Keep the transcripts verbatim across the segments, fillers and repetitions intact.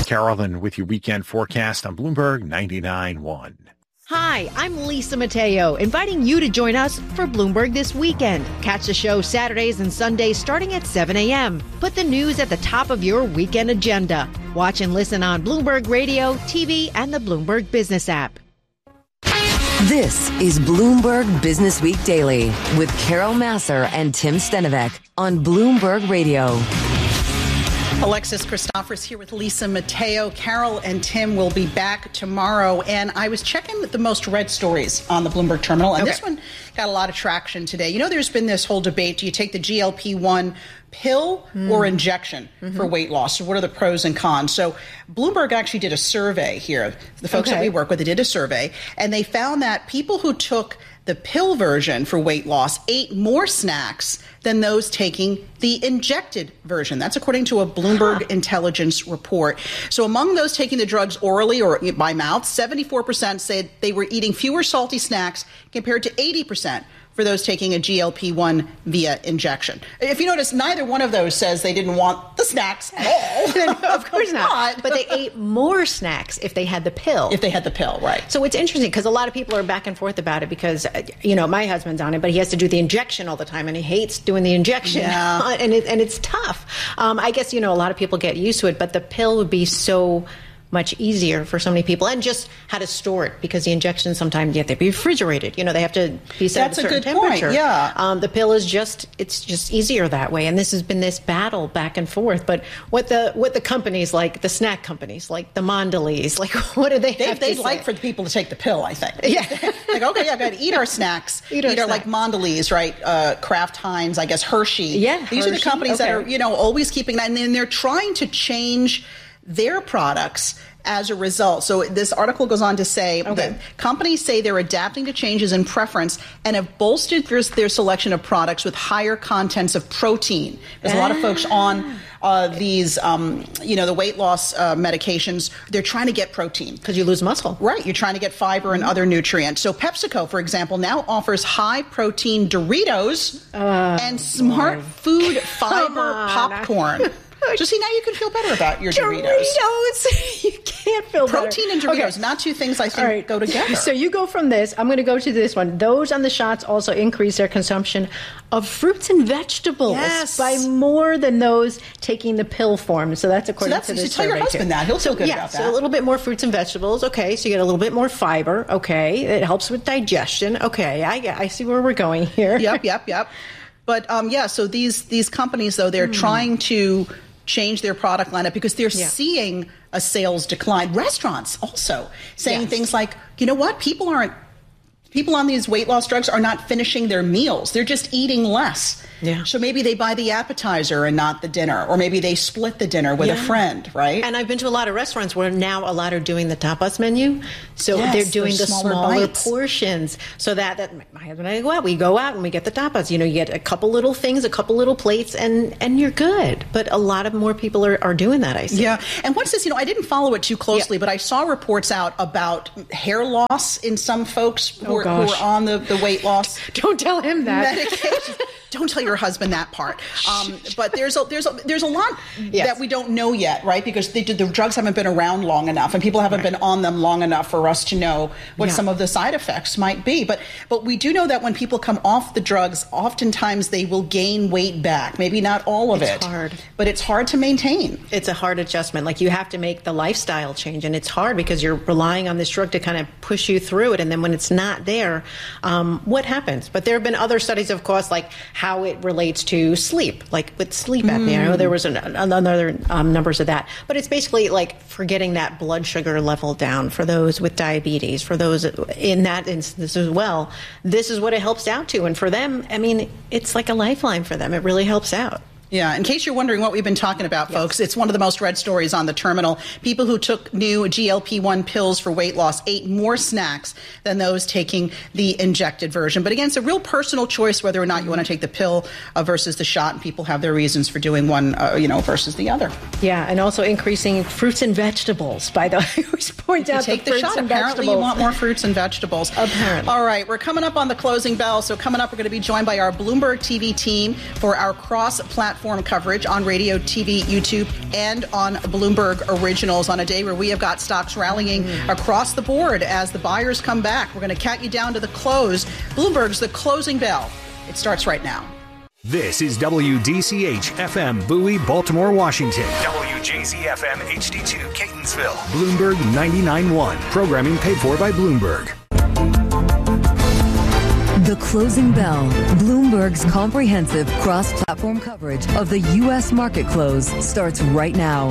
Carolyn with your weekend forecast on Bloomberg ninety-nine point one. Hi, I'm Lisa Mateo, inviting you to join us for Bloomberg This Weekend. Catch the show Saturdays and Sundays starting at seven a.m. Put the news at the top of your weekend agenda. Watch and listen on Bloomberg Radio, T V, and the Bloomberg Business app. This is Bloomberg Business Week Daily with Carol Massar and Tim Stenovec on Bloomberg Radio. Alexis Christophers here with Lisa Mateo. Carol and Tim will be back tomorrow. And I was checking the most read stories on the Bloomberg terminal, and okay. This one got a lot of traction today. You know, there's been this whole debate. Do you take the G L P one pill mm. or injection mm-hmm. for weight loss? So what are the pros and cons? So Bloomberg actually did a survey here. The folks okay. that we work with, they did a survey, and they found that people who took the pill version for weight loss ate more snacks than those taking the injected version. That's according to a Bloomberg huh. intelligence report. So among those taking the drugs orally or by mouth, seventy-four percent said they were eating fewer salty snacks compared to eighty percent for those taking a G L P one via injection. If you notice, neither one of those says they didn't want the snacks at all. Of course not. But they ate more snacks if they had the pill. If they had the pill, right. So it's interesting because a lot of people are back and forth about it because, you know, my husband's on it, but he has to do the injection all the time and he hates doing the injection. Yeah. and, it, and it's tough. Um, I guess, you know, a lot of people get used to it, but the pill would be so much easier for so many people, and just how to store it, because the injections sometimes you have to be refrigerated. You know, they have to be set That's at a certain a good temperature. Point, yeah. Um, the pill is just it's just easier that way, and this has been this battle back and forth. But what the what the companies like the snack companies like the Mondelez, like what do they? They have they'd to like say? for the people to take the pill. I think. Yeah. Like okay, yeah, got to eat our snacks. Eat our, eat our snacks. like Mondelez, right? Uh, Kraft Heinz, I guess Hershey. Yeah. These Hershey? are the companies okay. that are you know always keeping that, and then they're trying to change their products as a result. So this article goes on to say okay. that companies say they're adapting to changes in preference and have bolstered their, their selection of products with higher contents of protein. There's ah. a lot of folks on uh, these, um, you know, the weight loss uh, medications. They're trying to get protein. Because you lose muscle. Right. You're trying to get fiber and mm-hmm. other nutrients. So PepsiCo, for example, now offers high-protein Doritos uh, and Smart Lord. Food Fiber popcorn. So see, now you can feel better about your Doritos. Doritos. You can't feel Protein better. and Doritos, okay. not two things I think right. go together. So you go from this. I'm going to go to this one. Those on the shots also increase their consumption of fruits and vegetables yes. by more than those taking the pill form. So that's according so that's, to this so tell survey your husband too. that. He'll feel good yeah, about that. So a little bit more fruits and vegetables. Okay, so you get a little bit more fiber. Okay, it helps with digestion. Okay, I, I see where we're going here. Yep, yep, yep. But um, yeah, so these these companies, though, they're mm. trying to change their product lineup because they're yeah. seeing a sales decline. Restaurants also saying yes. things like, you know what, people aren't, people on these weight loss drugs are not finishing their meals. They're just eating less. Yeah. So maybe they buy the appetizer and not the dinner, or maybe they split the dinner with yeah. a friend, right? And I've been to a lot of restaurants where now a lot are doing the tapas menu. So yes, they're doing the smaller, smaller bites. portions. So that, that my husband and I go out, we go out and we get the tapas. You know, you get a couple little things, a couple little plates, and, and you're good. But a lot of more people are, are doing that, I see. Yeah. And what's this? You know, I didn't follow it too closely, yeah. but I saw reports out about hair loss in some folks who, oh, are, who are on the, the weight loss. Don't tell him that. Medication. Don't tell your husband that part. Um, but there's a, there's a, there's a lot yes. that we don't know yet, right? Because they, the drugs haven't been around long enough, and people haven't right. been on them long enough for us to know what yeah. some of the side effects might be. But but we do know that when people come off the drugs, oftentimes they will gain weight back. Maybe not all of it's it. It's hard. But it's hard to maintain. It's a hard adjustment. Like, you have to make the lifestyle change, and it's hard because you're relying on this drug to kind of push you through it. And then when it's not there, um, what happens? But there have been other studies, of course, like how it relates to sleep, like with sleep apnea. Mm. I know there was an, another um, numbers of that, but it's basically like for getting that blood sugar level down for those with diabetes, for those in that instance as well. This is what it helps out to, and for them, I mean, it's like a lifeline for them. It really helps out. Yeah, in case you're wondering what we've been talking about, yes. folks, it's one of the most read stories on the terminal. People who took new G L P one pills for weight loss ate more snacks than those taking the injected version. But again, it's a real personal choice whether or not you want to take the pill uh, versus the shot, and people have their reasons for doing one, uh, you know, versus the other. Yeah, and also increasing fruits and vegetables. By the way, I always point out take the, the fruits shot. and Apparently, vegetables. you want more fruits and vegetables. Apparently. All right, we're coming up on the closing bell. So coming up, we're going to be joined by our Bloomberg T V team for our cross-platform platform coverage on radio, T V, YouTube, and on Bloomberg Originals on a day where we have got stocks rallying mm. across the board as the buyers come back. We're going to count you down to the close. Bloomberg's The Closing Bell. It starts right now. This is W D C H F M Bowie, Baltimore, Washington. W J Z F M H D two, Catonsville. Bloomberg ninety-nine point one. Programming paid for by Bloomberg. The Closing Bell, Bloomberg's comprehensive cross-platform coverage of the U S market close, starts right now.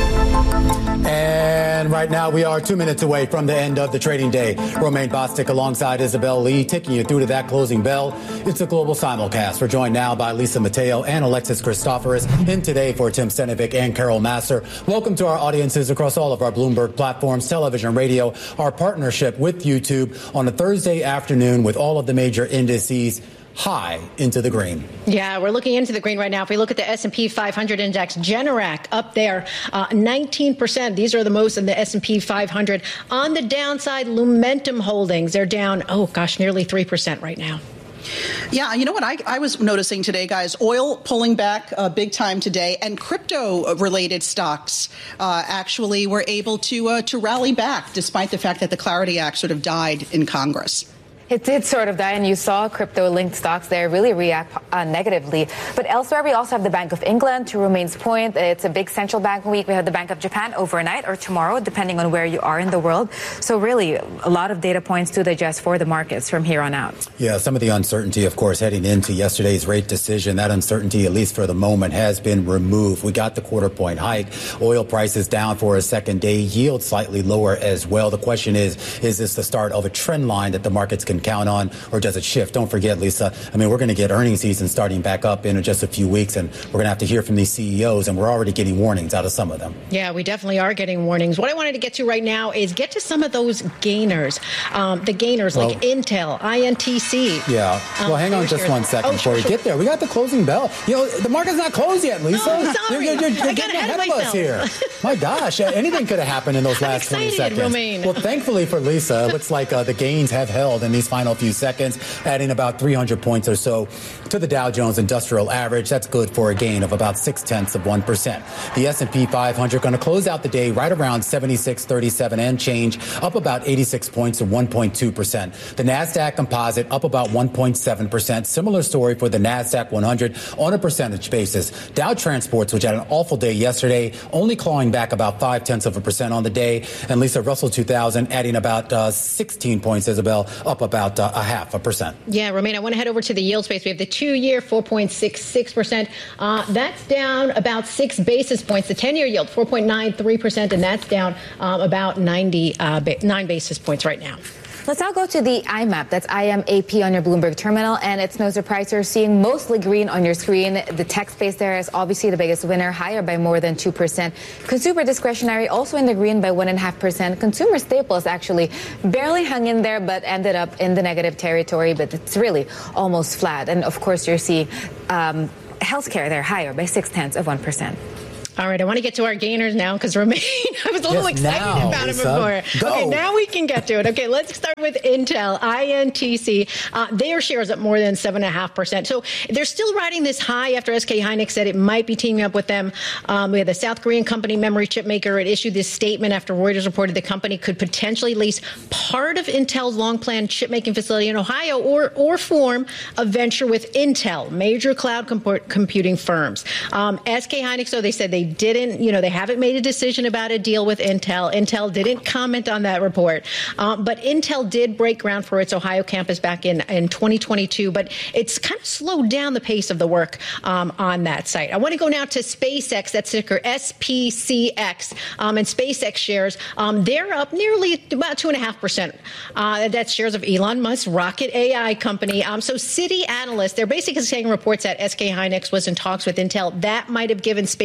And right now we are two minutes away from the end of the trading day. Romaine Bostick alongside Isabel Lee taking you through to that closing bell. It's a global simulcast. We're joined now by Lisa Mateo and Alexis Christoforous. In today for Tim Stenovic and Carol Massar. Welcome to our audiences across all of our Bloomberg platforms, television, radio, our partnership with YouTube on a Thursday afternoon with all of the major indices high into the green. Yeah, we're looking into the green right now. If we look at the S and P five hundred index, Generac up there, uh, nineteen percent. These are the most in the S and P five hundred. On the downside, Lumentum Holdings, they're down, oh gosh, nearly three percent right now. Yeah, you know what I, I was noticing today, guys? Oil pulling back uh, big time today, and crypto-related stocks uh, actually were able to uh, to rally back, despite the fact that the Clarity Act sort of died in Congress. It did sort of die, and you saw crypto-linked stocks there really react uh, negatively. But elsewhere, we also have the Bank of England. To Romaine's point, it's a big central bank week. We have the Bank of Japan overnight or tomorrow, depending on where you are in the world. So really, a lot of data points to digest for the markets from here on out. Yeah, some of the uncertainty, of course, heading into yesterday's rate decision, that uncertainty, at least for the moment, has been removed. We got the quarter point hike. Oil prices down for a second day. Yield slightly lower as well. The question is, is this the start of a trend line that the markets can count on, or does it shift? Don't forget, Lisa, I mean, we're going to get earnings season starting back up in just a few weeks, and we're going to have to hear from these C E Os, and we're already getting warnings out of some of them. Yeah, we definitely are getting warnings. What I wanted to get to right now is get to some of those gainers, um, the gainers well, like Intel, I N T C. Yeah. Um, well, hang on just one second oh, before sure, we sure. get there. We got the closing bell. You know, the market's not closed yet, Lisa. Oh, sorry. You're, you're, you're I getting got ahead, ahead of, of us here. My gosh, anything could have happened in those last I'm excited, twenty seconds. Romaine. Well, thankfully for Lisa, it looks like uh, the gains have held in these final few seconds, adding about three hundred points or so to the Dow Jones Industrial Average. That's good for a gain of about six tenths of one percent. The S and P five hundred going to close out the day right around seventy-six thirty-seven and change, up about eighty-six points or one point two percent. The NASDAQ Composite up about one point seven percent. Similar story for the NASDAQ one hundred on a percentage basis. Dow Transports, which had an awful day yesterday, only clawing back about five tenths of a percent on the day. And Lisa, Russell two thousand adding about uh, sixteen points, Isabel, up about uh, a half a percent. Yeah, Romaine, I want to head over to the yield space. We have the two-year, four point six six percent. Uh, that's down about six basis points. The ten-year yield, four point nine three percent, and that's down um, about ninety, uh, ba- nine basis points right now. Let's now go to the I M A P. That's I M A P on your Bloomberg terminal. And it's no surprise you're seeing mostly green on your screen. The tech space there is obviously the biggest winner, higher by more than two percent. Consumer discretionary also in the green by one point five percent. Consumer staples actually barely hung in there, but ended up in the negative territory. But it's really almost flat. And of course, you're seeing um, healthcare there higher by six tenths of one percent. All right, I want to get to our gainers now because Romaine, I was a little yes, excited now, about Lisa. it before. Go. Okay, now we can get to it. Okay, let's start with Intel, I N T C. Uh, their shares up more than seven point five percent. So they're still riding this high after S K Hynix said it might be teaming up with them. Um, we had the South Korean company memory chip maker. It issued this statement after Reuters reported the company could potentially lease part of Intel's long-planned chip-making facility in Ohio or, or form a venture with Intel, major cloud comp- computing firms. Um, S K Hynix, though, they said they didn't, you know, they haven't made a decision about a deal with Intel. Intel didn't comment on that report. Um, but Intel did break ground for its Ohio campus back in, in twenty twenty-two, but it's kind of slowed down the pace of the work um, on that site. I want to go now to SpaceX, that's ticker S P C X, um, and SpaceX shares. Um, they're up nearly about two point five percent. Uh, that's shares of Elon Musk's rocket A I company. Um, so Citi analysts, they're basically saying reports that S K Hynix was in talks with Intel. That might have given SpaceX that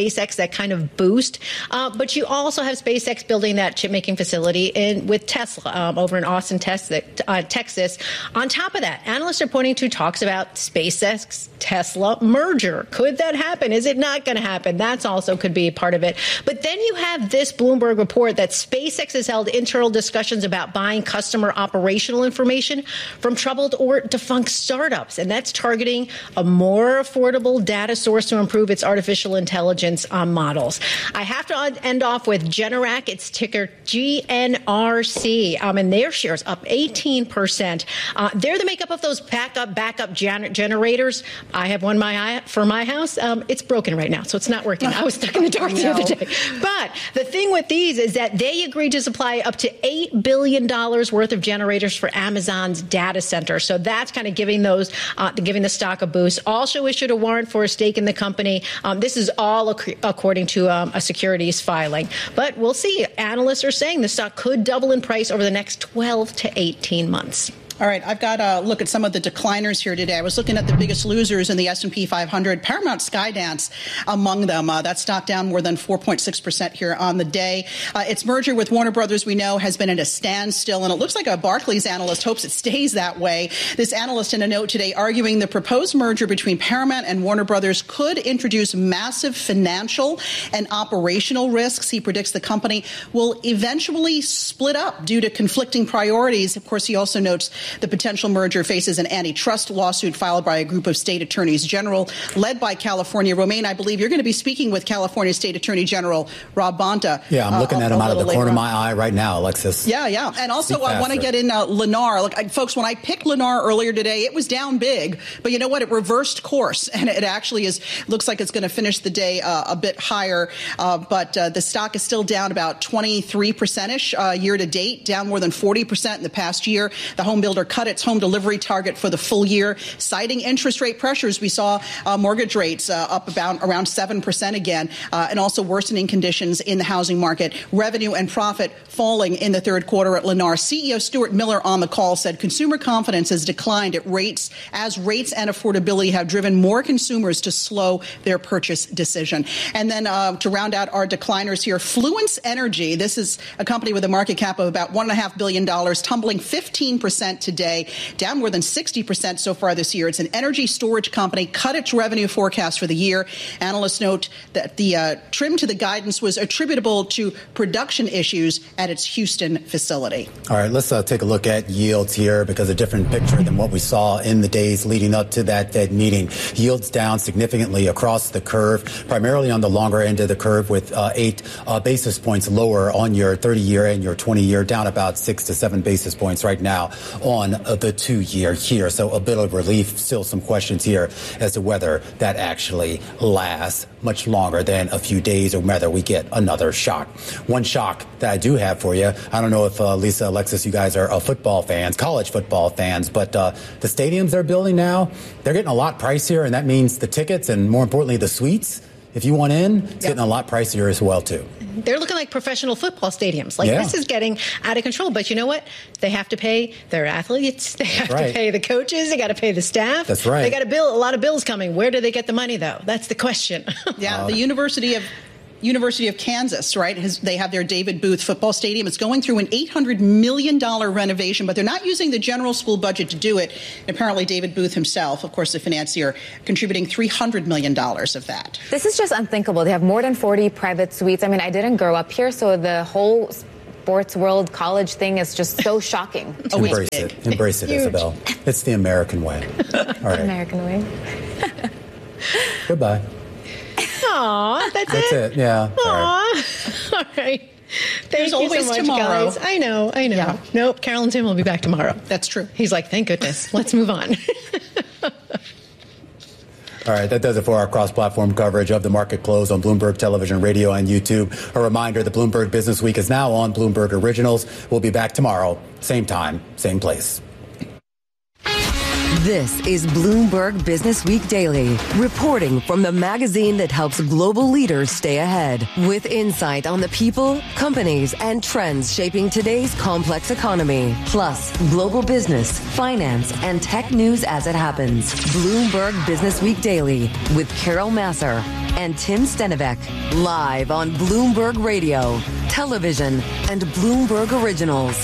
that kind of boost. Uh, but you also have SpaceX building that chip-making facility in with Tesla um, over in Austin, Texas, uh, Texas. On top of that, analysts are pointing to talks about SpaceX Tesla merger. Could that happen? Is it not going to happen? That's also could be a part of it. But then you have this Bloomberg report that SpaceX has held internal discussions about buying customer operational information from troubled or defunct startups. And that's targeting a more affordable data source to improve its artificial intelligence um, models. I have to end off with Generac. It's ticker G N R C. Um, and their shares up eighteen percent. Uh, they're the makeup of those backup, backup gen- generators. I have one my for my house. Um, it's broken right now, so it's not working. I was stuck in the dark the other day. But the thing with these is that they agreed to supply up to eight billion dollars worth of generators for Amazon's data center. So that's kind of giving those, uh, giving the stock a boost. Also issued a warrant for a stake in the company. Um, this is all ac- according to um, a securities filing. But we'll see. Analysts are saying the stock could double in price over the next twelve to eighteen months. All right, I've got a look at some of the decliners here today. I was looking at the biggest losers in the S and P five hundred. Paramount Skydance among them. Uh, that stock down more than four point six percent here on the day. Uh, its merger with Warner Brothers, we know, has been at a standstill, and it looks like a Barclays analyst hopes it stays that way. This analyst in a note today arguing the proposed merger between Paramount and Warner Brothers could introduce massive financial and operational risks. He predicts the company will eventually split up due to conflicting priorities. Of course, he also notes the potential merger faces an antitrust lawsuit filed by a group of state attorneys general led by California. Romaine, I believe you're going to be speaking with California State Attorney General Rob Bonta. Yeah, I'm looking uh, at him out of the corner of on. my eye right now, Alexis. Yeah, yeah. And also, I want to get in uh, Lennar. Look, I, folks, when I picked Lennar earlier today, it was down big. But you know what? It reversed course, and it actually is looks like it's going to finish the day uh, a bit higher. Uh, but uh, the stock is still down about twenty-three percent-ish uh, year to date, down more than forty percent in the past year. The home builder cut its home delivery target for the full year, citing interest rate pressures. We saw uh, mortgage rates uh, up about around seven percent again, uh, and also worsening conditions in the housing market. Revenue and profit falling in the third quarter at Lennar. C E O Stuart Miller on the call said consumer confidence has declined at rates as rates and affordability have driven more consumers to slow their purchase decision. And then uh, to round out our decliners here, Fluence Energy. This is a company with a market cap of about one and a half billion dollars, tumbling fifteen percent today, down more than sixty percent so far this year. It's an energy storage company, cut its revenue forecast for the year. Analysts note that the uh, trim to the guidance was attributable to production issues at its Houston facility. All right, let's uh, take a look at yields here because a different picture than what we saw in the days leading up to that Fed meeting. Yields down significantly across the curve, primarily on the longer end of the curve with uh, eight uh, basis points lower on your thirty-year and your twenty-year, down about six to seven basis points right now on uh, the two-year here. So a bit of relief, still some questions here as to whether that actually lasts much longer than a few days or whether we get another shock. One shock that I do have for you, I don't know if uh, Lisa, Alexis, you guys are uh, football fans, college football fans, but uh, the stadiums they're building now, they're getting a lot pricier, and that means the tickets and more importantly the suites, if you want in, it's yep. getting a lot pricier as well too. They're looking like professional football stadiums. Like yeah. this is getting out of control. But you know what? They have to pay their athletes. They have right. to pay the coaches. They got to pay the staff. That's right. They got to bill a lot of bills coming. Where do they get the money, though? That's the question. Yeah, uh, the University of University of Kansas, right? Has, they have their David Booth football stadium. It's going through an eight hundred million dollars renovation, but they're not using the general school budget to do it. And apparently David Booth himself, of course, the financier, contributing three hundred million dollars of that. This is just unthinkable. They have more than forty private suites. I mean, I didn't grow up here, so the whole sports world college thing is just so shocking. oh, Embrace it. Embrace it, Huge. Isabel. It's the American way. All right. American way. Goodbye. Aw, that's, that's it? it? Yeah. Aw. All right. Thank There's you always so much, tomorrow. guys. I know, I know. Yeah. Nope, Carol and Tim will be back tomorrow. That's true. He's like, thank goodness. Let's move on. All right, that does it for our cross-platform coverage of the market close on Bloomberg Television, Radio, and YouTube. A reminder, the Bloomberg Business Week is now on Bloomberg Originals. We'll be back tomorrow, same time, same place. This is Bloomberg Business Week Daily, reporting from the magazine that helps global leaders stay ahead, with insight on the people, companies, and trends shaping today's complex economy, plus global business, finance, and tech news as it happens. Bloomberg Business Week Daily with Carol Massar and Tim Stenivek. Live on Bloomberg Radio, television, and Bloomberg Originals.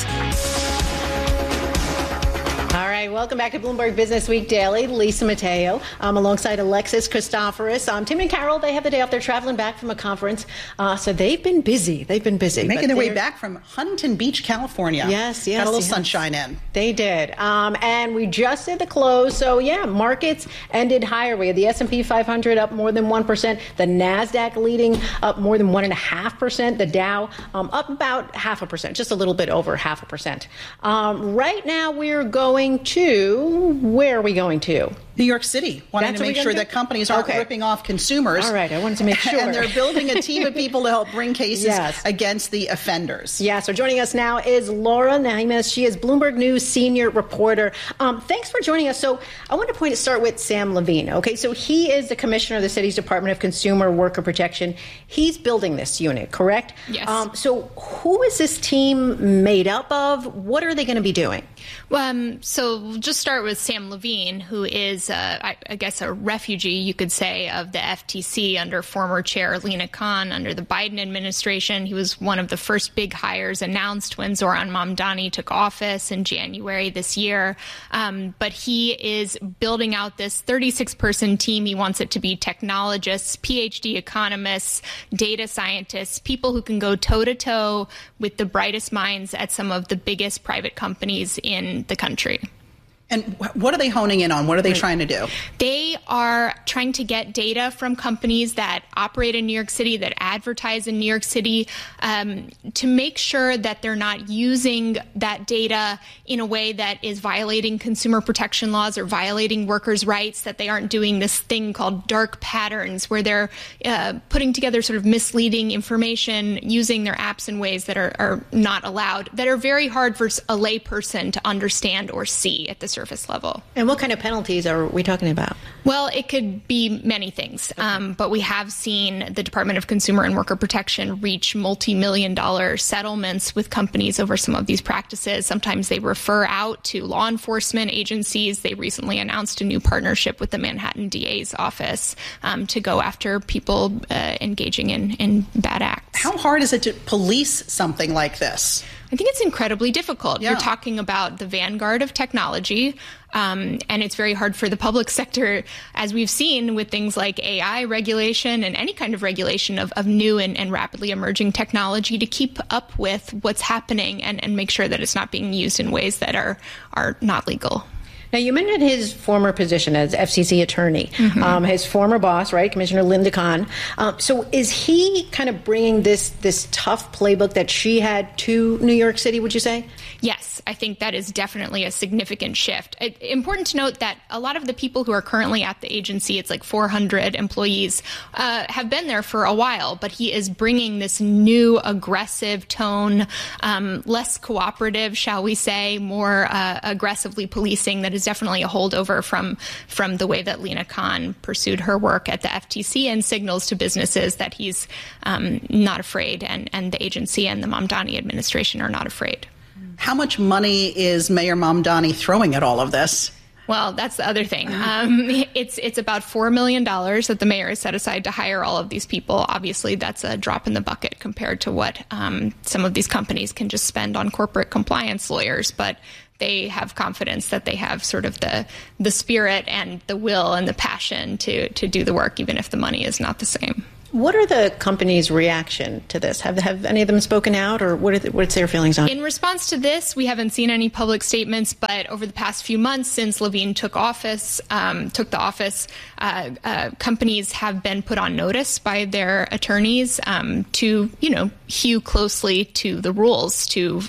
All right, welcome back to Bloomberg Business Week Daily. Lisa Mateo, um, alongside Alexis Christoforous. Um, Tim and Carol, they have the day off. They're traveling back from a conference, uh, so they've been busy. They've been busy. Making their way back from Huntington Beach, California. Yes, yes. Got a little yes. sunshine in. They did. Um, and we just did the close. So, yeah, markets ended higher. We had the S and P five hundred up more than one percent. The NASDAQ leading up more than one point five percent. The Dow um, up about half a percent, just a little bit over half a percent. Um, right now, we're going to, where are we going to? New York City, wanting That's to make sure do? that companies aren't okay. ripping off consumers. All right, I wanted to make sure. And they're building a team of people to help bring cases yes. against the offenders. Yeah, so joining us now is Laura Naimes. She is Bloomberg News senior reporter. Um, thanks for joining us. So I want to point to start with Sam Levine. Okay, so he is the commissioner of the city's Department of Consumer Worker Protection. He's building this unit, correct? Yes. Um, so who is this team made up of? What are they going to be doing? Well, um, so we'll just start with Sam Levine, who is, uh, I, I guess, a refugee, you could say, of the F T C under former chair Lina Khan under the Biden administration. He was one of the first big hires announced when Zoran Mamdani took office in January this year. Um, but he is building out this thirty-six person team. He wants it to be technologists, P H D economists, data scientists, people who can go toe-to-toe with the brightest minds at some of the biggest private companies in the country. And what are they honing in on? What are they trying to do? They are trying to get data from companies that operate in New York City, that advertise in New York City, um, to make sure that they're not using that data in a way that is violating consumer protection laws or violating workers' rights, that they aren't doing this thing called dark patterns, where they're uh, putting together sort of misleading information, using their apps in ways that are, are not allowed, that are very hard for a layperson to understand or see at the surface level. And what kind of penalties are we talking about? Well, it could be many things, okay. um, but we have seen the Department of Consumer and Worker Protection reach multi-million dollar settlements with companies over some of these practices. Sometimes they refer out to law enforcement agencies. They recently announced a new partnership with the Manhattan D A's office um, to go after people uh, engaging in, in bad acts. How hard is it to police something like this? I think it's incredibly difficult. Yeah. You're talking about the vanguard of technology, um, and it's very hard for the public sector, as we've seen with things like A I regulation and any kind of regulation of, of new and, and rapidly emerging technology, to keep up with what's happening and, and make sure that it's not being used in ways that are, are not legal. Now, you mentioned his former position as F C C attorney, mm-hmm. um, his former boss, right, Commissioner Lina Khan. Um, so is he kind of bringing this this tough playbook that she had to New York City, would you say? Yes, I think that is definitely a significant shift. It, important to note that a lot of the people who are currently at the agency, it's like four hundred employees, uh, have been there for a while, but he is bringing this new aggressive tone, um, less cooperative, shall we say, more uh, aggressively policing. That is definitely a holdover from from the way that Lina Khan pursued her work at the F T C, and signals to businesses that he's um, not afraid, and, and the agency and the Mamdani administration are not afraid. How much money is Mayor Mamdani throwing at all of this? Well, that's the other thing. Um, it's it's about four million dollars that the mayor has set aside to hire all of these people. Obviously, that's a drop in the bucket compared to what um, some of these companies can just spend on corporate compliance lawyers. But they have confidence that they have sort of the the spirit and the will and the passion to to do the work, even if the money is not the same. What are the companies' reaction to this? Have have any of them spoken out, or what are the, what's their feelings on it? In response to this, we haven't seen any public statements, but over the past few months since Levine took office, um, took the office, uh, uh, companies have been put on notice by their attorneys um, to, you know, hew closely to the rules, to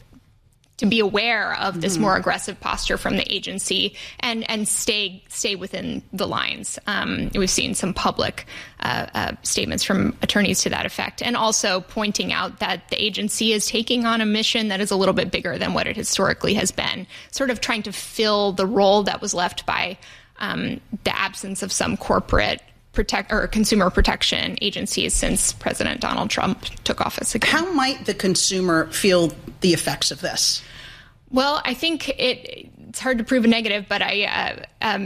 to be aware of this more aggressive posture from the agency and, and stay stay within the lines. Um, we've seen some public uh, uh, statements from attorneys to that effect, and also pointing out that the agency is taking on a mission that is a little bit bigger than what it historically has been, sort of trying to fill the role that was left by um, the absence of some corporate protect or consumer protection agencies since President Donald Trump took office again. How might the consumer feel the effects of this? Well, I think it, it's hard to prove a negative, but I uh, um,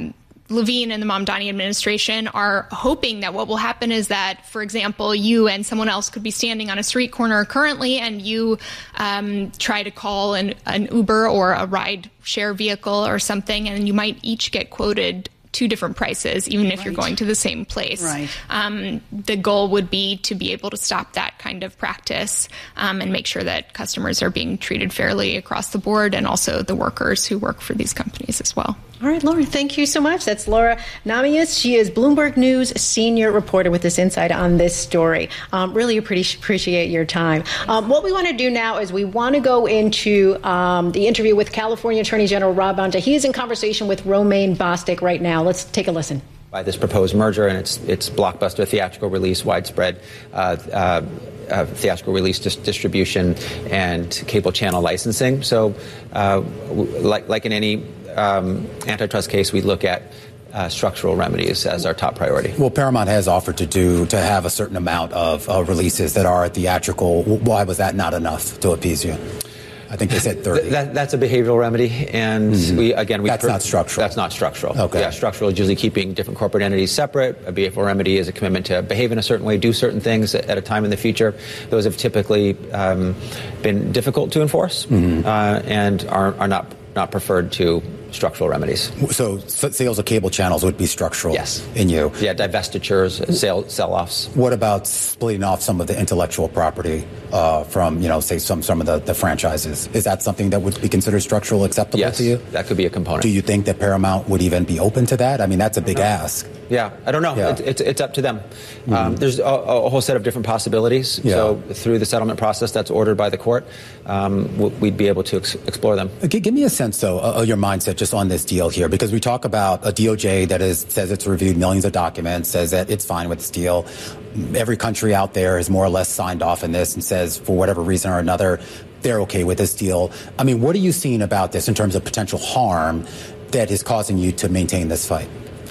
Levine and the Mamdani administration are hoping that what will happen is that, for example, you and someone else could be standing on a street corner currently, and you um, try to call an, an Uber or a ride share vehicle or something, and you might each get quoted two different prices, even if right. you're going to the same place. Right. Um, the goal would be to be able to stop that kind of practice um, and make sure that customers are being treated fairly across the board, and also the workers who work for these companies as well. All right, Laura, thank you so much. That's Laura Namias. She is Bloomberg News senior reporter with this insight on this story. Um, really appreciate, appreciate your time. Um, what we want to do now is we want to go into um, the interview with California Attorney General Rob Bonta. He is in conversation with Romaine Bostick right now. Let's take a listen. By this proposed merger and its its blockbuster theatrical release, widespread uh, uh, uh, theatrical release dis- distribution, and cable channel licensing. So, uh, w- like like in any um, antitrust case, we look at uh, structural remedies as our top priority. Well, Paramount has offered to do to have a certain amount of uh, releases that are theatrical. Why was that not enough to appease you? I think they said thirty. That, that's a behavioral remedy, and mm-hmm. we again we that's per- not structural. That's not structural. Okay. Yeah, structural is usually keeping different corporate entities separate. A behavioral remedy is a commitment to behave in a certain way, do certain things at a time in the future. Those have typically um, been difficult to enforce, mm-hmm. uh, and are are not not preferred to structural remedies. So sales of cable channels would be structural yes. in you? Yeah, divestitures, sale, sell-offs. What about splitting off some of the intellectual property uh, from, you know, say some, some of the, the franchises? Is that something that would be considered structural acceptable yes, to you? That could be a component. Do you think that Paramount would even be open to that? I mean, that's a big ask. Yeah, I don't know. Yeah. It, it's, it's up to them. Mm-hmm. Um, there's a, a whole set of different possibilities. Yeah. So through the settlement process that's ordered by the court, um, we'd be able to ex- explore them. Okay, give me a sense, though, of your mindset just on this deal here, because we talk about a D O J that is says it's reviewed millions of documents, says that it's fine with this deal. Every country out there has more or less signed off on this and says, for whatever reason or another, they're okay with this deal. I mean, what are you seeing about this in terms of potential harm that is causing you to maintain this fight?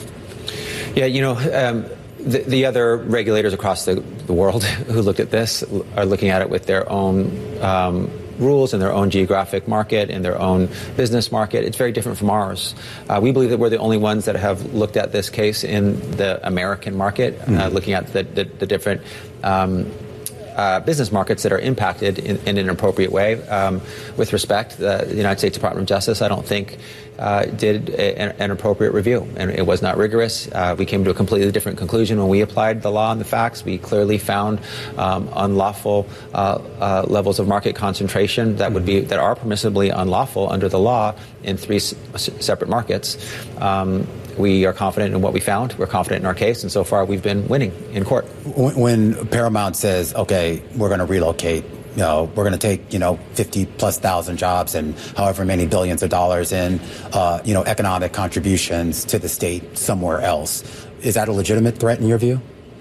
Yeah, you know, um, the, the other regulators across the, the world who looked at this are looking at it with their own um, rules and their own geographic market and their own business market. It's very different from ours. Uh, we believe that we're the only ones that have looked at this case in the American market, mm-hmm. uh, looking at the, the, the different um, Uh, business markets that are impacted in, in an appropriate way. Um, with respect, the, the United States Department of Justice, I don't think, uh, did a, an, an appropriate review, and it was not rigorous. Uh, we came to a completely different conclusion when we applied the law and the facts. We clearly found um, unlawful uh, uh, levels of market concentration that would be that are permissibly unlawful under the law in three s- separate markets. Um, We are confident in what we found. We're confident in our case, and so far we've been winning in court. When Paramount says, okay, we're going to relocate, you know, we're going to take, you know, fifty plus thousand jobs and however many billions of dollars in, uh, you know, economic contributions to the state somewhere else, is that a legitimate threat in your view?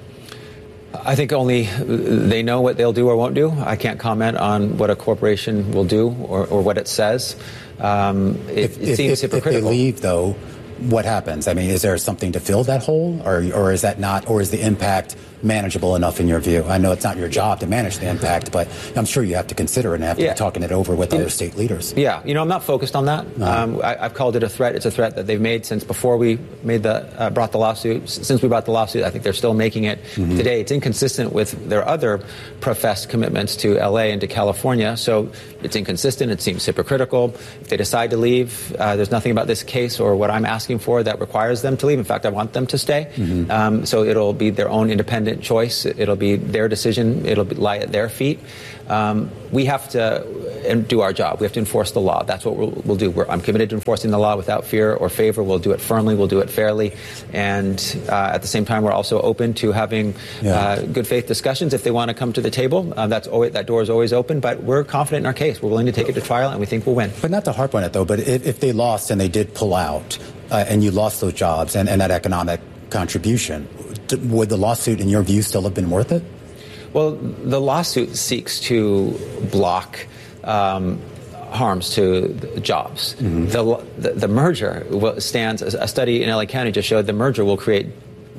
I think only they know what they'll do or won't do. I can't comment on what a corporation will do or, or what it says. Um, it, if, it seems if, hypocritical. If they leave, though, what happens? I mean, is there something to fill that hole, or or is that not, or is the impact manageable enough in your view? I know it's not your job to manage the impact, but I'm sure you have to consider it and have to yeah. be talking it over with yeah. other state leaders. Yeah, you know, I'm not focused on that. No. Um, I, I've called it a threat. It's a threat that they've made since before we made the uh, brought the lawsuit. Since we brought the lawsuit, I think they're still making it mm-hmm. today. It's inconsistent with their other professed commitments to L A and to California. So it's inconsistent. It seems hypocritical. If they decide to leave, uh, there's nothing about this case or what I'm asking for that requires them to leave. In fact, I want them to stay. Mm-hmm. Um, so it'll be their own independent choice. It'll be their decision. It'll be, lie at their feet. Um, we have to and do our job. We have to enforce the law. That's what we'll, we'll do. We're, I'm committed to enforcing the law without fear or favor. We'll do it firmly. We'll do it fairly. And uh, at the same time, we're also open to having yeah. uh, good faith discussions if they want to come to the table. Uh, that's always, that door is always open. But we're confident in our case. We're willing to take it to trial, and we think we'll win. But not to harp on it, though, but if, if they lost and they did pull out uh, and you lost those jobs and, and that economic contribution, would the lawsuit, in your view, still have been worth it? Well, the lawsuit seeks to block um, harms to jobs. Mm-hmm. The, the the merger stands. A study in L A County just showed the merger will create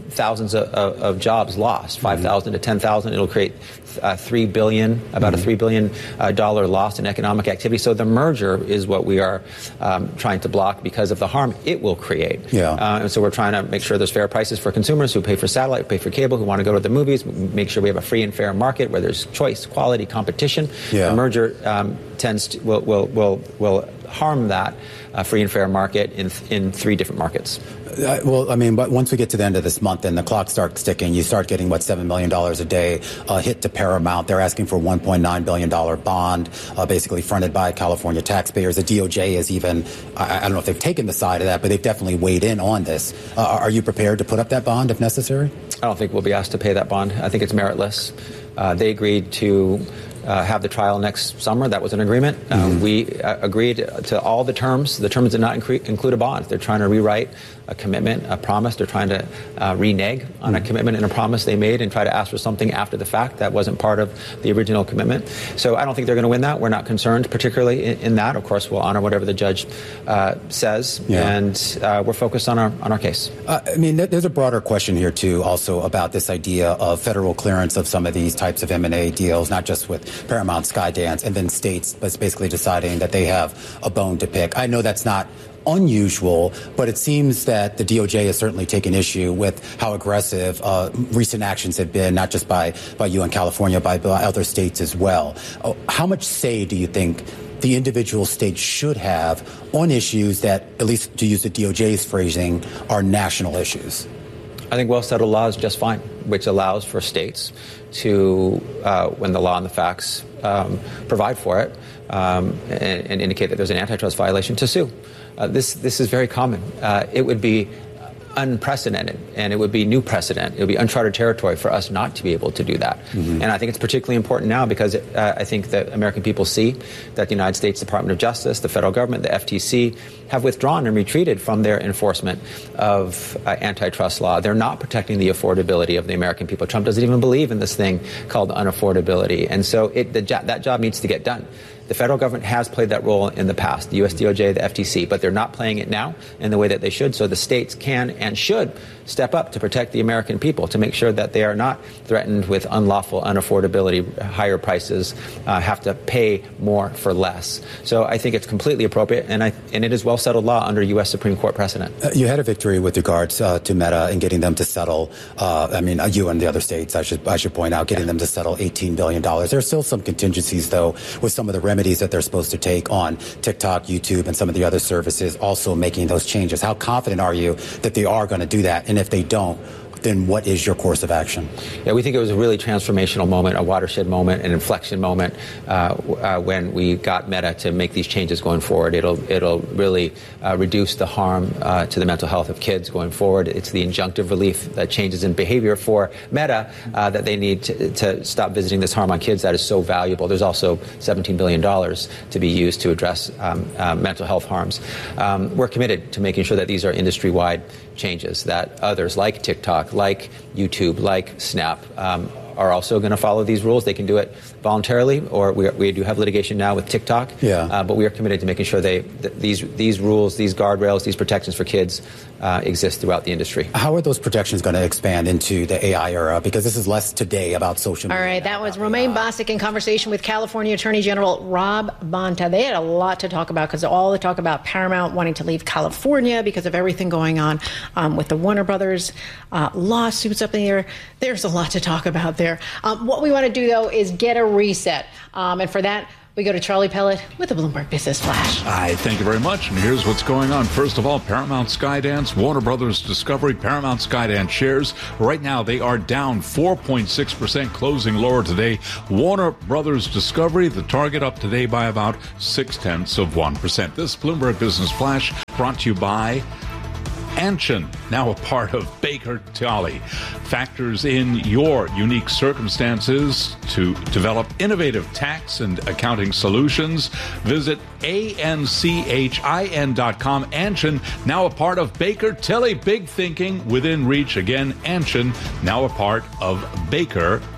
thousands of, of, of jobs lost, five thousand mm-hmm. to ten thousand. It'll create uh, three billion, about mm-hmm. a three billion uh, dollar loss in economic activity. So the merger is what we are um, trying to block because of the harm it will create. Yeah. Uh, and so we're trying to make sure there's fair prices for consumers who pay for satellite, who pay for cable, who want to go to the movies, make sure we have a free and fair market where there's choice, quality, competition. Yeah. The merger um, tends to, will, will, will, will harm that uh, free and fair market in, in three different markets. Uh, well, I mean, but once we get to the end of this month and the clock starts ticking, you start getting, what, seven million dollars a day uh, hit to Paramount. They're asking for a one point nine billion dollars bond, uh, basically fronted by California taxpayers. The D O J is even, I, I don't know if they've taken the side of that, but they've definitely weighed in on this. Uh, are you prepared to put up that bond if necessary? I don't think we'll be asked to pay that bond. I think it's meritless. Uh, they agreed to Uh, have the trial next summer. That was an agreement. Uh, mm-hmm. We uh, agreed to all the terms. The terms did not incre- include a bond. They're trying to rewrite a commitment, a promise. They're trying to uh, renege on mm-hmm. a commitment and a promise they made and try to ask for something after the fact that wasn't part of the original commitment. So I don't think they're going to win that. We're not concerned particularly in, in that. Of course, we'll honor whatever the judge uh, says, yeah. and uh, we're focused on our on our case. Uh, I mean, th- there's a broader question here, too, also about this idea of federal clearance of some of these types of M and A deals, not just with Paramount, Skydance, and then states basically deciding that they have a bone to pick. I know that's not unusual, but it seems that the D O J has certainly taken issue with how aggressive uh, recent actions have been, not just by, by you in California, by, by other states as well. Uh, how much say do you think the individual states should have on issues that, at least to use the D O J's phrasing, are national issues? I think well-settled law is just fine, which allows for states to, uh, when the law and the facts um, provide for it, um, and, and indicate that there's an antitrust violation, to sue. Uh, this this is very common. Uh, it would be unprecedented, and it would be new precedent. It would be uncharted territory for us not to be able to do that. Mm-hmm. And I think it's particularly important now because uh, I think that American people see that the United States Department of Justice, the federal government, the F T C have withdrawn and retreated from their enforcement of uh, antitrust law. They're not protecting the affordability of the American people. Trump doesn't even believe in this thing called unaffordability. And so it, the jo- that job needs to get done. The federal government has played that role in the past, the U S D O J, the F T C, but they're not playing it now in the way that they should. So the states can and should step up to protect the American people, to make sure that they are not threatened with unlawful unaffordability, higher prices, uh, have to pay more for less. So I think it's completely appropriate, and I, and it is well-settled law under U S Supreme Court precedent. Uh, you had a victory with regards uh, to Meta and getting them to settle, uh, I mean, uh, you and the other states, I should I should point out, getting yeah. them to settle eighteen billion dollars. There are still some contingencies, though, with some of the remedies that they're supposed to take on TikTok, YouTube, and some of the other services also making those changes. How confident are you that they are going to do that? And if they don't, then what is your course of action? Yeah, we think it was a really transformational moment, a watershed moment, an inflection moment uh, uh, when we got Meta to make these changes going forward. It'll it'll really uh, reduce the harm uh, to the mental health of kids going forward. It's the injunctive relief that changes in behavior for Meta uh, that they need to, to stop visiting this harm on kids that is so valuable. There's also seventeen billion dollars to be used to address um, uh, mental health harms. Um, we're committed to making sure that these are industry-wide changes, that others like TikTok, like YouTube, like Snap, um, are also going to follow these rules. They can do it voluntarily, or we, we do have litigation now with TikTok. Yeah. Uh, but we are committed to making sure they th- these these rules, these guardrails, these protections for kids uh, exist throughout the industry. How are those protections going to expand into the A I era? Because this is less today about social media. All right, that was Romaine Bostick in conversation with California Attorney General Rob Bonta. They had a lot to talk about because all the talk about Paramount wanting to leave California because of everything going on um, with the Warner Brothers uh, lawsuits up in the air. There's a lot to talk about there. Um, what we want to do, though, is get a reset. Um, and for that, we go to Charlie Pellet with the Bloomberg Business Flash. Hi, thank you very much. And here's what's going on. First of all, Paramount Skydance, Warner Brothers Discovery, Paramount Skydance shares. Right now, they are down four point six percent, closing lower today. Warner Brothers Discovery, the target up today by about six tenths of one percent. This Bloomberg Business Flash brought to you by Anshin, now a part of Baker Tilly, factors in your unique circumstances to develop innovative tax and accounting solutions. Visit A N C H I N dot com. Anshin, now a part of Baker Tilly. Big thinking within reach. Again, Anshin, now a part of Baker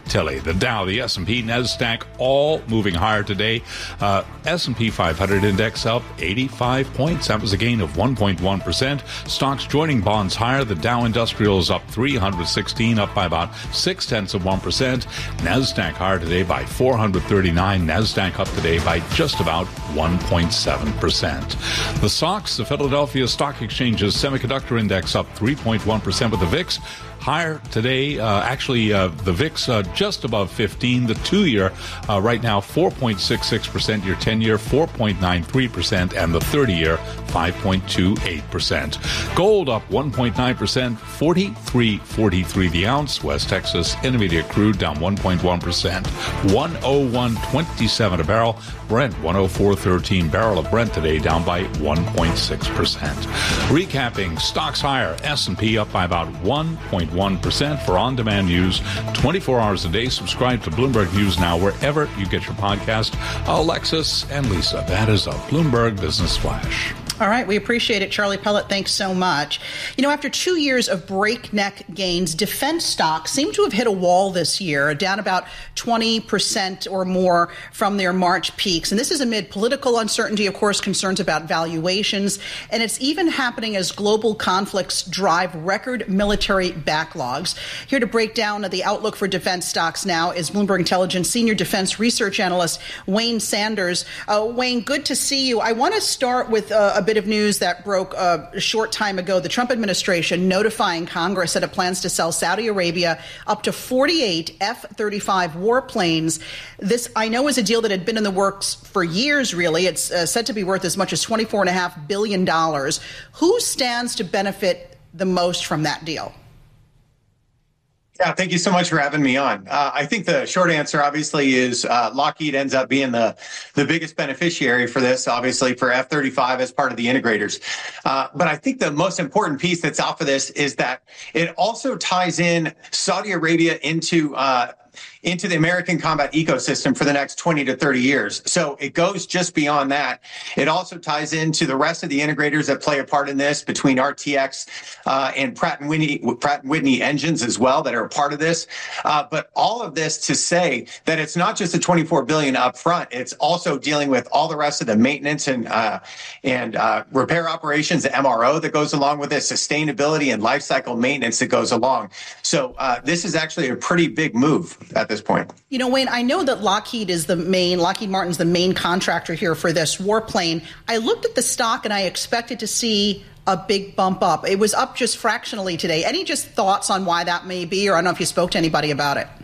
Tilly. The Dow, the S and P, NASDAQ, all moving higher today. Uh, S and P five hundred index up eighty-five points. That was a gain of one point one percent. Stocks joining bonds higher. The Dow Industrial is up three hundred sixteen, up by about six tenths of one percent. NASDAQ higher today by four hundred thirty-nine. NASDAQ up today by just about one point seven percent. The S O X, the Philadelphia Stock Exchange's semiconductor index, up three point one percent, with the V I X higher today. Uh, actually, uh, the V I X uh, just above fifteen. The two-year uh, right now four point six six percent. Your ten-year four point nine three percent, and the thirty-year five point two eight percent. Gold up one point nine percent, forty-three forty-three the ounce. West Texas Intermediate crude down one point one percent, one oh one twenty-seven a barrel. Brent one oh four thirteen. Barrel of Brent today down by one point six percent. Recapping, stocks higher. S and P up by about one point one percent. For on-demand news twenty-four hours a day, subscribe to Bloomberg News Now wherever you get your podcast. Alexis and Lisa, that is a Bloomberg Business Flash. All right, we appreciate it. Charlie Pellet, thanks so much. You know, after two years of breakneck gains, defense stocks seem to have hit a wall this year, down about twenty percent or more from their March peaks. And this is amid political uncertainty, of course, concerns about valuations. And it's even happening as global conflicts drive record military backlogs. Here to break down the outlook for defense stocks now is Bloomberg Intelligence Senior Defense Research Analyst Wayne Sanders. Uh, Wayne, good to see you. I want to start with uh, a bit of news that broke uh, a short time ago. The Trump administration notifying Congress that it plans to sell Saudi Arabia up to forty-eight F thirty-five warplanes. This, I know, is a deal that had been in the works for years, really. It's uh, said to be worth as much as twenty-four point five billion dollars. Who stands to benefit the most from that deal? Yeah, thank you so much for having me on. Uh, I think the short answer, obviously, is uh, Lockheed ends up being the, the biggest beneficiary for this, obviously, for F thirty-five as part of the integrators. Uh, but I think the most important piece that's out for this is that it also ties in Saudi Arabia into uh, into the American combat ecosystem for the next twenty to thirty years. So it goes just beyond that. It also ties into the rest of the integrators that play a part in this, between R T X uh, and Pratt and Whitney, Pratt and Whitney engines as well, that are a part of this. Uh, but all of this to say that it's not just the twenty-four billion dollars up front. It's also dealing with all the rest of the maintenance and uh, and uh, repair operations, the M R O that goes along with it, sustainability and life cycle maintenance that goes along. So uh, this is actually a pretty big move at this point. You know, Wayne, I know that Lockheed is the main, Lockheed Martin's the main contractor here for this warplane. I looked at the stock and I expected to see a big bump up. It was up just fractionally today. Any just thoughts on why that may be? Or I don't know if you spoke to anybody about it.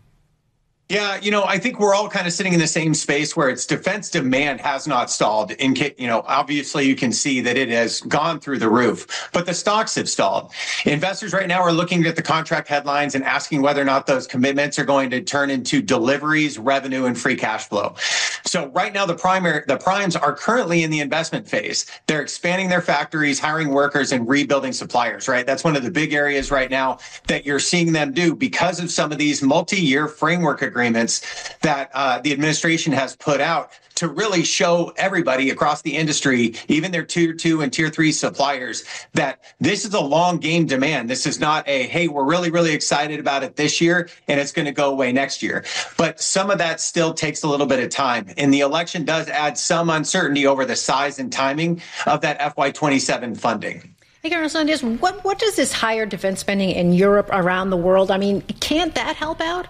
Yeah, you know, I think we're all kind of sitting in the same space where its defense demand has not stalled. In case, you know, obviously you can see that it has gone through the roof, but the stocks have stalled. Investors right now are looking at the contract headlines and asking whether or not those commitments are going to turn into deliveries, revenue, and free cash flow. So right now, the primary, the primes are currently in the investment phase. They're expanding their factories, hiring workers, and rebuilding suppliers, right? That's one of the big areas right now that you're seeing them do because of some of these multi-year framework agreements that uh, the administration has put out to really show everybody across the industry, even their tier two and tier three suppliers, that this is a long game demand. This is not a, hey, we're really, really excited about it this year and it's going to go away next year. But some of that still takes a little bit of time. And the election does add some uncertainty over the size and timing of that F Y twenty-seven funding. Hey, Colonel Sanders, what, what does this higher defense spending in Europe, around the world, I mean, can't that help out?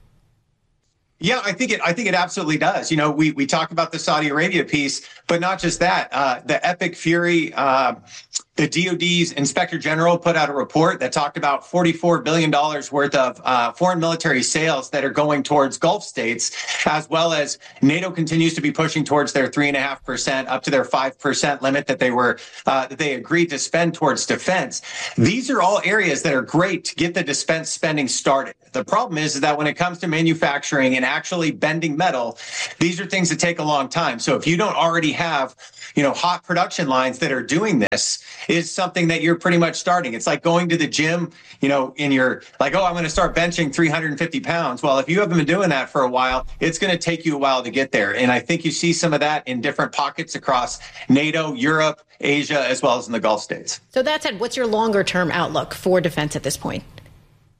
Yeah, I think it. I think it absolutely does. You know, we we talk about the Saudi Arabia piece, but not just that. Uh, the Epic Fury, uh, the D O D's Inspector General put out a report that talked about forty-four billion dollars worth of uh, foreign military sales that are going towards Gulf states, as well as NATO continues to be pushing towards their three and a half percent up to their five percent limit that they were uh, that they agreed to spend towards defense. These are all areas that are great to get the defense spending started. The problem is, is that when it comes to manufacturing and actually bending metal, these are things that take a long time. So if you don't already have, you know, hot production lines that are doing this, is something that you're pretty much starting. It's like going to the gym, you know, and you're like, oh, I'm going to start benching three hundred fifty pounds. Well, if you haven't been doing that for a while, it's going to take you a while to get there. And I think you see some of that in different pockets across NATO, Europe, Asia, as well as in the Gulf states. So that said, what's your longer term outlook for defense at this point?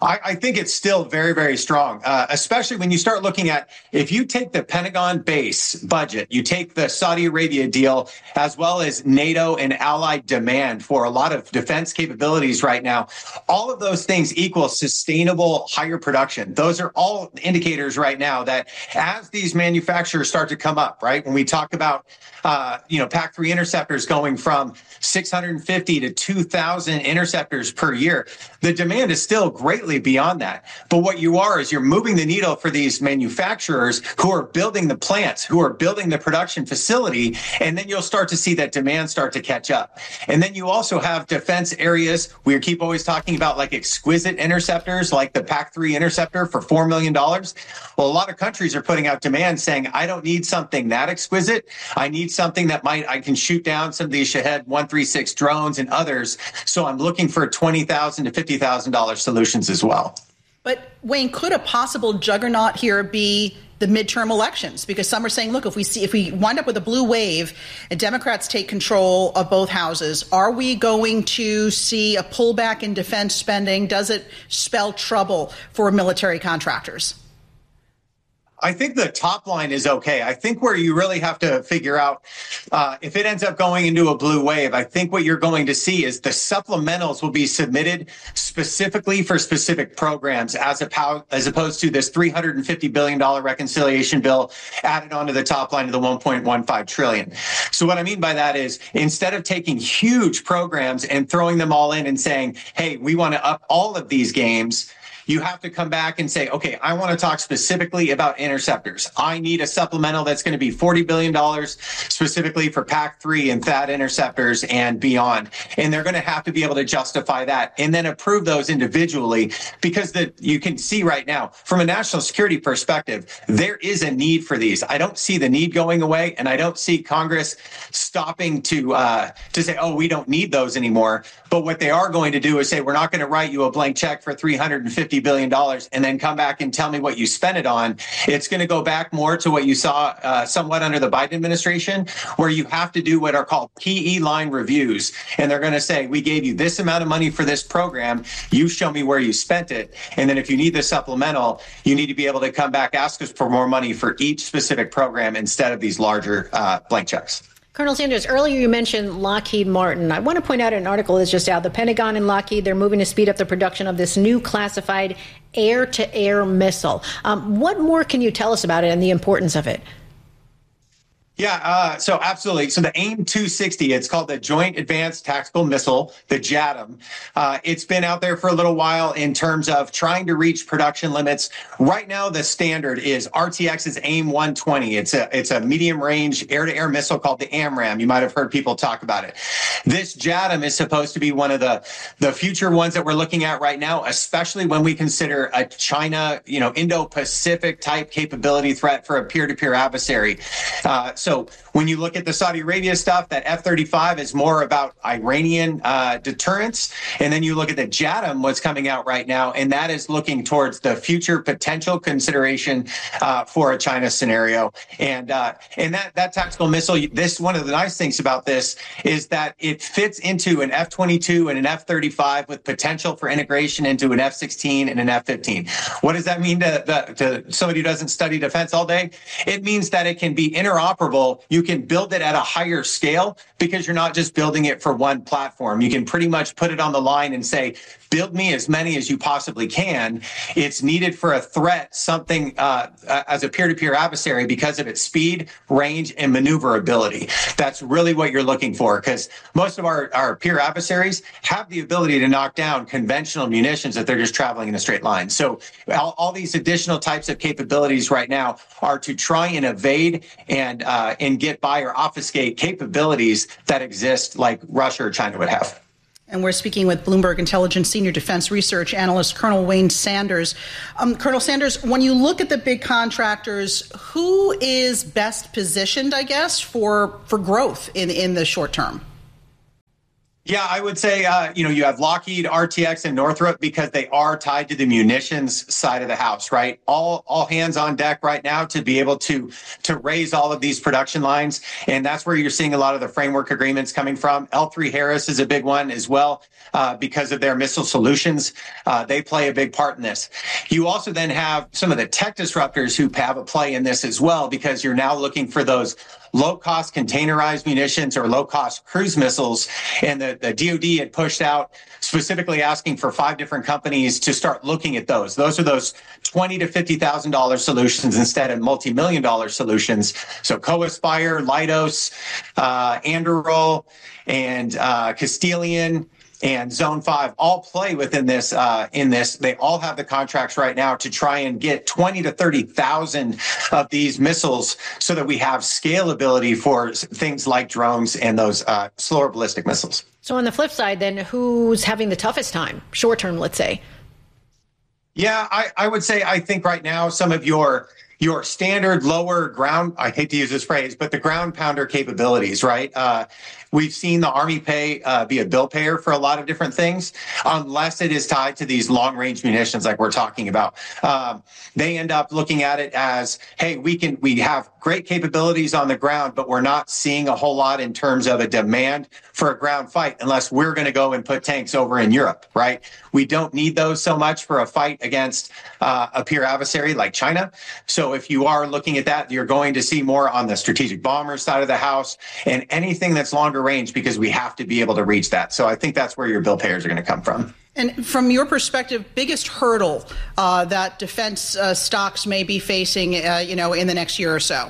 I, I think it's still very, very strong, uh, especially when you start looking at, if you take the Pentagon base budget, you take the Saudi Arabia deal, as well as NATO and allied demand for a lot of defense capabilities right now, all of those things equal sustainable higher production. Those are all indicators right now that as these manufacturers start to come up, right, when we talk about, uh, you know, P A C three interceptors going from six hundred fifty to two thousand interceptors per year, the demand is still greatly beyond that. But what you are is you're moving the needle for these manufacturers who are building the plants, who are building the production facility, and then you'll start to see that demand start to catch up. And then you also have defense areas. We keep always talking about like exquisite interceptors, like the P A C three interceptor for four million dollars. Well, a lot of countries are putting out demand saying, I don't need something that exquisite. I need something that might, I can shoot down some of these Shahed one thirty-six drones and others. So I'm looking for twenty thousand dollars to fifty thousand dollars solutions as well. But Wayne, could a possible juggernaut here be the midterm elections? Because some are saying, look, if we see, if we wind up with a blue wave and Democrats take control of both houses, are we going to see a pullback in defense spending? Does it spell trouble for military contractors? I think the top line is okay. I think where you really have to figure out uh, if it ends up going into a blue wave, I think what you're going to see is the supplementals will be submitted specifically for specific programs as, a, as opposed to this three hundred fifty billion dollars reconciliation bill added onto the top line of the one point one five trillion dollars. So what I mean by that is instead of taking huge programs and throwing them all in and saying, hey, we want to up all of these games, you have to come back and say, okay, I want to talk specifically about interceptors. I need a supplemental that's going to be forty billion dollars specifically for P A C three and T H A A D interceptors and beyond. And they're going to have to be able to justify that and then approve those individually, because the, you can see right now from a national security perspective, there is a need for these. I don't see the need going away, and I don't see Congress stopping to uh, to say, oh, we don't need those anymore. But what they are going to do is say, we're not going to write you a blank check for three hundred fifty billion dollars and then come back and tell me what you spent it on. It's going to go back more to what you saw uh, somewhat under the Biden administration, where you have to do what are called P E line reviews. And they're going to say, we gave you this amount of money for this program. You show me where you spent it. And then if you need the supplemental, you need to be able to come back, ask us for more money for each specific program instead of these larger uh, blank checks. Colonel Sanders, earlier you mentioned Lockheed Martin. I want to point out an article that's just out. The Pentagon and Lockheed, they're moving to speed up the production of this new classified air-to-air missile. Um, what more can you tell us about it and the importance of it? Yeah, uh, so absolutely. So the AIM two sixty, it's called the Joint Advanced Tactical Missile, the J A T M. Uh, it's been out there for a little while in terms of trying to reach production limits. Right now, the standard is R T X's AIM one twenty. It's a it's a medium-range air-to-air missile called the AMRAAM. You might have heard people talk about it. This J A T M is supposed to be one of the, the future ones that we're looking at right now, especially when we consider a China, you know, Indo-Pacific type capability threat for a peer-to-peer adversary. Uh, So when you look at the Saudi Arabia stuff, that F thirty-five is more about Iranian uh, deterrence. And then you look at the J A T M, what's coming out right now, and that is looking towards the future potential consideration uh, for a China scenario. And uh, and that, that tactical missile, this one of the nice things about this is that it fits into an F twenty-two and an F thirty-five with potential for integration into an F sixteen and an F fifteen. What does that mean to, the, to somebody who doesn't study defense all day? It means that it can be interoperable. You can build it at a higher scale because you're not just building it for one platform. You can pretty much put it on the line and say, build me as many as you possibly can. It's needed for a threat, something uh, as a peer-to-peer adversary because of its speed, range, and maneuverability. That's really what you're looking for, because most of our, our peer adversaries have the ability to knock down conventional munitions if they're just traveling in a straight line. So all, all these additional types of capabilities right now are to try and evade and uh, and get by or obfuscate capabilities that exist like Russia or China would have. And we're speaking with Bloomberg Intelligence Senior Defense Research Analyst Colonel Wayne Sanders. Um, Colonel Sanders, when you look at the big contractors, who is best positioned, I guess, for, for growth in, in the short term? Yeah, I would say, uh, you know, you have Lockheed, R T X, and Northrop because they are tied to the munitions side of the house, right? All all hands on deck right now to be able to to raise all of these production lines. And that's where you're seeing a lot of the framework agreements coming from. L three Harris is a big one as well uh, because of their missile solutions. Uh, they play a big part in this. You also then have some of the tech disruptors who have a play in this as well because you're now looking for those low-cost containerized munitions or low-cost cruise missiles. And the, the D O D had pushed out specifically asking for five different companies to start looking at those. Those are those twenty thousand to fifty thousand dollars solutions instead of multi-million dollar solutions. So Co-Aspire, Leidos, uh, Anduril, and uh, Castilian, and Zone five all play within this. Uh, in this, they all have the contracts right now to try and get twenty to thirty thousand of these missiles, so that we have scalability for things like drones and those uh, slower ballistic missiles. So on the flip side, then, who's having the toughest time, short term, let's say? Yeah, I, I would say I think right now some of your your standard lower ground, I hate to use this phrase, but the ground pounder capabilities, right? Uh, We've seen the Army pay uh, be a bill payer for a lot of different things, unless it is tied to these long-range munitions like we're talking about. Um, they end up looking at it as, hey, we can we have great capabilities on the ground, but we're not seeing a whole lot in terms of a demand for a ground fight unless we're going to go and put tanks over in Europe, right? We don't need those so much for a fight against uh, a peer adversary like China. So if you are looking at that, you're going to see more on the strategic bomber side of the house and anything that's longer range, because we have to be able to reach that. So I think that's where your bill payers are going to come from. And from your perspective, biggest hurdle uh, that defense uh, stocks may be facing, uh, you know, in the next year or so?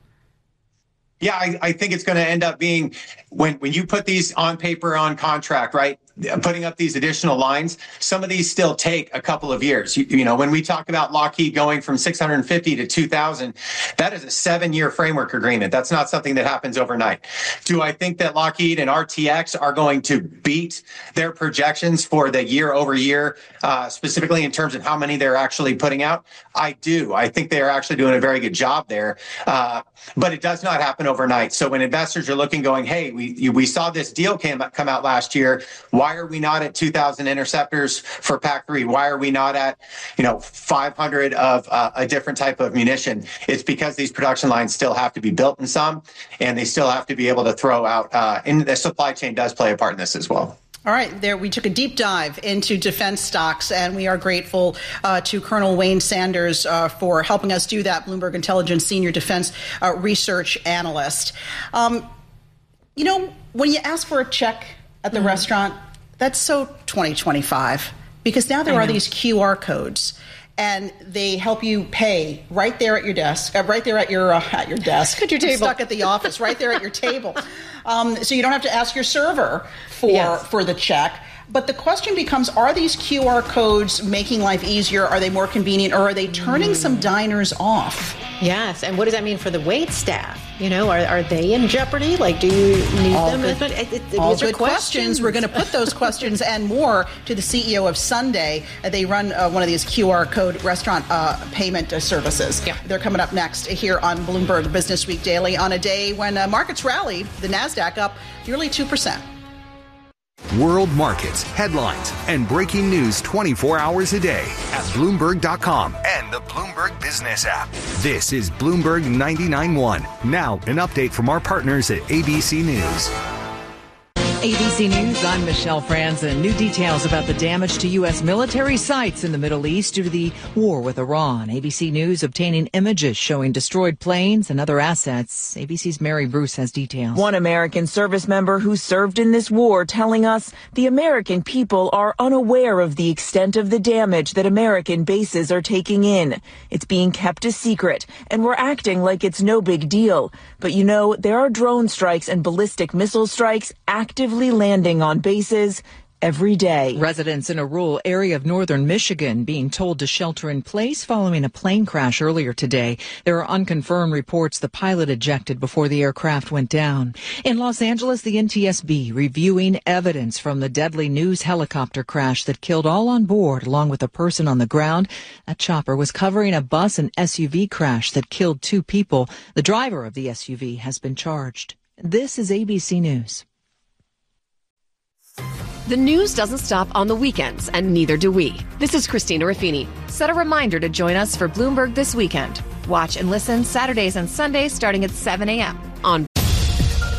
Yeah, I, I think it's going to end up being when when you put these on paper, on contract, right? Putting up these additional lines, some of these still take a couple of years. You, you know, when we talk about Lockheed going from six hundred fifty to two thousand, that is a seven-year framework agreement. That's not something that happens overnight. Do I think that Lockheed and R T X are going to beat their projections for the year over year, uh, specifically in terms of how many they're actually putting out? I do. I think they are actually doing a very good job there. Uh, but it does not happen overnight. So when investors are looking, going, hey, we we saw this deal came, come out last year. Why are we not at two thousand interceptors for P A C three? Why are we not at, you know, five hundred of uh, a different type of munition? It's because these production lines still have to be built in some, and they still have to be able to throw out. Uh, and the supply chain does play a part in this as well. All right, there we took a deep dive into defense stocks, and we are grateful uh, to Colonel Wayne Sanders uh, for helping us do that, Bloomberg Intelligence Senior Defense uh, Research Analyst. Um, you know, when you ask for a check at the mm-hmm. restaurant, that's so twenty twenty-five, because now there are these Q R codes, and they help you pay right there at your desk, uh, right there at your uh, at your desk, at your table, stuck at the office, right there at your table. Um, so you don't have to ask your server for yes. for the check. But the question becomes, are these Q R codes making life easier? Are they more convenient, or are they turning mm. some diners off? Yes, and what does that mean for the wait staff? You know, are are they in jeopardy? Like, do you need all them? Good, it, it, all good questions. questions. We're going to put those questions and more to the C E O of Sunday. Uh, they run uh, one of these Q R code restaurant uh, payment uh, services. Yeah. They're coming up next here on Bloomberg Business Week Daily on a day when uh, markets rallied, the NASDAQ up nearly two percent. World markets, headlines, and breaking news twenty-four hours a day at Bloomberg dot com and the Bloomberg Business app. This is Bloomberg ninety-nine point one. Now, an update from our partners at A B C News. A B C News, I'm Michelle Franzen. New details about the damage to U S military sites in the Middle East due to the war with Iran. A B C News obtaining images showing destroyed planes and other assets. A B C's Mary Bruce has details. One American service member who served in this war telling us the American people are unaware of the extent of the damage that American bases are taking in. It's being kept a secret, and we're acting like it's no big deal. But you know, there are drone strikes and ballistic missile strikes actively landing on bases every day. Residents in a rural area of northern Michigan being told to shelter in place following a plane crash earlier today. There are unconfirmed reports the pilot ejected before the aircraft went down. In Los Angeles, the N T S B reviewing evidence from the deadly news helicopter crash that killed all on board, along with a person on the ground. That chopper was covering a bus and S U V crash that killed two people. The driver of the S U V has been charged. This is A B C News. The news doesn't stop on the weekends, and neither do we. This is Christina Raffini. Set a reminder to join us for Bloomberg This Weekend. Watch and listen Saturdays and Sundays starting at seven a.m. on